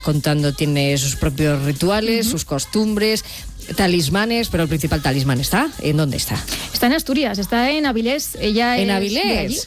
contando, tiene sus propios rituales, sus costumbres, talismanes, pero el principal talismán está, ¿en dónde está? Está en Asturias, está en Avilés. Ella ¿En es Avilés? de allí.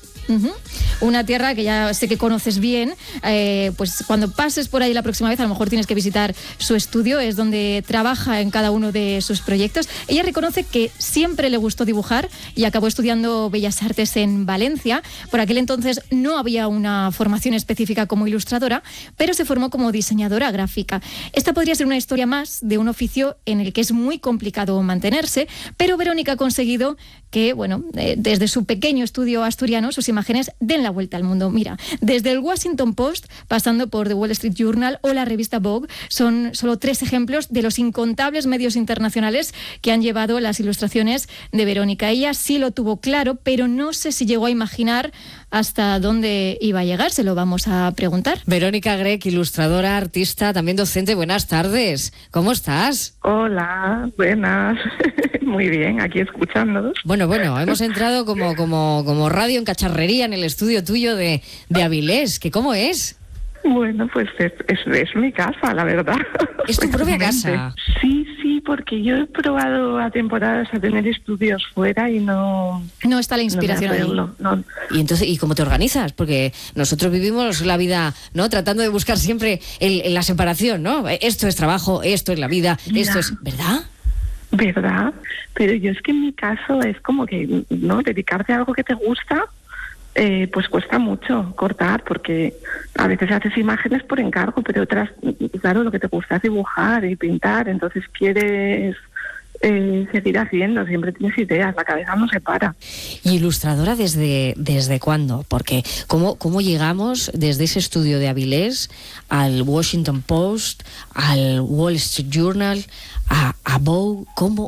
Una tierra que ya sé que conoces bien, pues cuando pases por ahí la próxima vez a lo mejor tienes que visitar su estudio, es donde trabaja en cada uno de sus proyectos. Ella reconoce que siempre le gustó dibujar y acabó estudiando Bellas Artes en Valencia. Por aquel entonces no había una formación específica como ilustradora, pero se formó como diseñadora gráfica. Esta podría ser una historia más de un oficio en el que es muy complicado mantenerse, pero Verónica ha conseguido que, bueno, desde su pequeño estudio asturiano, sus imágenes den la vuelta al mundo. Mira, desde el Washington Post, pasando por The Wall Street Journal o la revista Vogue, son solo 3 ejemplos de los incontables medios internacionales que han llevado las ilustraciones de Verónica. Ella sí lo tuvo claro, pero no sé si llegó a imaginar hasta dónde iba a llegar. Se lo vamos a preguntar. Verónica Grech, ilustradora, artista, también docente. Buenas tardes. ¿Cómo estás? Hola, buenas. Muy bien, aquí escuchándonos. Bueno, hemos entrado como radio en cacharrería en el estudio tuyo de Avilés. ¿Que cómo es? Bueno, pues es mi casa, la verdad. ¿Es tu propia casa? Sí, porque yo he probado a temporadas a tener estudios fuera y no está la inspiración ahí. No. Y entonces, ¿y cómo te organizas? Porque nosotros vivimos la vida, ¿no? Tratando de buscar siempre la separación, ¿no? Esto es trabajo, esto es la vida, esto es... ¿Verdad? ¿Verdad? Pero yo es que en mi caso es como que, ¿no? Dedicarte a algo que te gusta, pues cuesta mucho cortar, porque a veces haces imágenes por encargo, pero otras, claro, lo que te gusta es dibujar y pintar, entonces quieres seguir haciendo, siempre tienes ideas, la cabeza no se para. ¿Y ilustradora desde cuándo? Porque ¿cómo llegamos desde ese estudio de Avilés al Washington Post, al Wall Street Journal, a Vogue?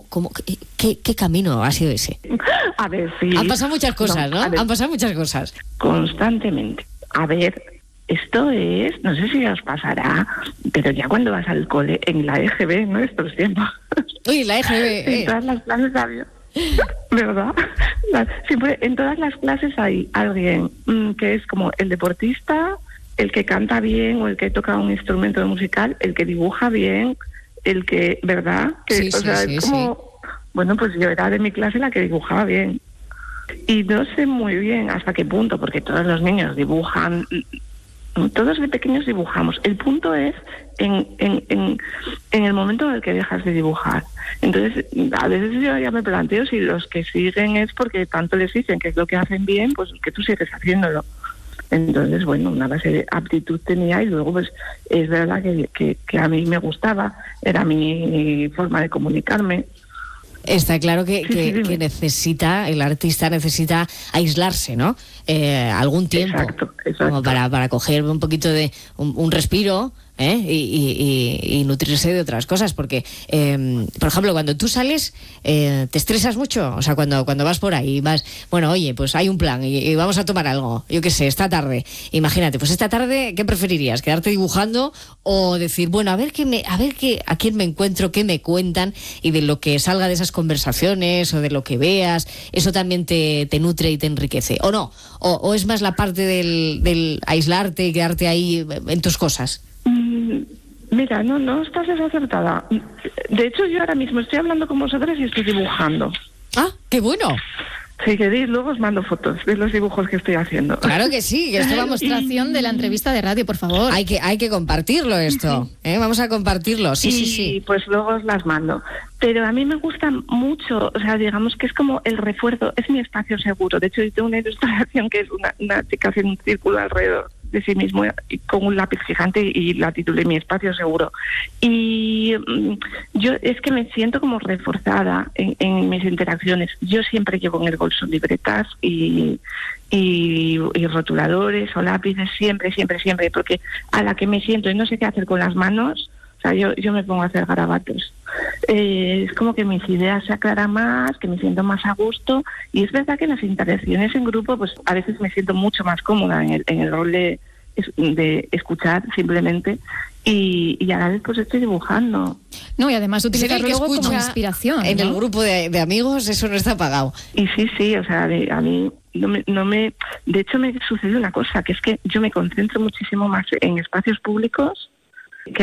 ¿Qué camino ha sido ese? A ver, sí. Han pasado muchas cosas, ¿no? Han pasado muchas cosas. Constantemente. A ver, esto es, no sé si os pasará, pero ya cuando vas al cole, en la EGB, ¿no? Estos tiempos. Uy, la EGB. En todas las clases había, ¿verdad? Siempre, en todas las clases hay alguien que es como el deportista, el que canta bien o el que toca un instrumento musical, el que dibuja bien, el que, ¿verdad? Que, Sí, es como, bueno, pues yo era de mi clase la que dibujaba bien. Y no sé muy bien hasta qué punto, porque todos los niños dibujan, todos de pequeños dibujamos. El punto es en el momento en el que dejas de dibujar. Entonces, a veces yo ya me planteo si los que siguen es porque tanto les dicen que es lo que hacen bien, pues que tú sigues haciéndolo. Entonces, bueno, una base de aptitud tenía y luego pues es verdad que a mí me gustaba, era mi forma de comunicarme. Está claro que necesita, el artista necesita aislarse, ¿no? Algún tiempo. Exacto. Como para coger un poquito de un respiro, y nutrirse de otras cosas, porque por ejemplo, cuando tú sales te estresas mucho, o sea, cuando vas por ahí vas, bueno, oye, pues hay un plan y vamos a tomar algo, yo qué sé, esta tarde, imagínate, pues esta tarde, ¿qué preferirías? ¿Quedarte dibujando o decir, bueno, a ver a quién me encuentro, qué me cuentan, y de lo que salga de esas conversaciones o de lo que veas, eso también te nutre y te enriquece, o no? ¿O es más la parte del aislarte y quedarte ahí en tus cosas? Mira, no estás desacertada. De hecho, yo ahora mismo estoy hablando con vosotras y estoy dibujando. ¡Ah, qué bueno! Si queréis, luego os mando fotos de los dibujos que estoy haciendo. Claro que sí, que esto va a demostración de la entrevista de radio, por favor. Hay que compartirlo esto, Vamos a compartirlo, sí. Pues luego os las mando. Pero a mí me gusta mucho, o sea, digamos que es como el refuerzo, es mi espacio seguro. De hecho, yo tengo una ilustración que es una chica haciendo un círculo alrededor de sí mismo y con un lápiz gigante y la titulé Mi espacio seguro. Y yo es que me siento como reforzada en mis interacciones. Yo siempre llevo en el bolso libretas y rotuladores o lápices, siempre, porque a la que me siento y no sé qué hacer con las manos, o sea, yo me pongo a hacer garabatos. Es como que mis ideas se aclaran más, que me siento más a gusto, y es verdad que en las interacciones en grupo, pues a veces me siento mucho más cómoda en el rol de escuchar simplemente, y a la vez pues estoy dibujando. No, y además utilizarlo luego como inspiración, en ¿no? el grupo de amigos, eso no está pagado. Y sí, o sea, a mí no me... De hecho, me sucedió una cosa, que es que yo me concentro muchísimo más en espacios públicos